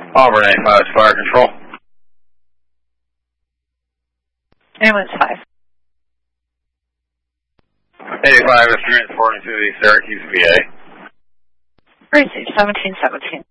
Auburn 85 is fire control. Ambulance 5. 85 is transporting to the Syracuse VA. Receive 1717.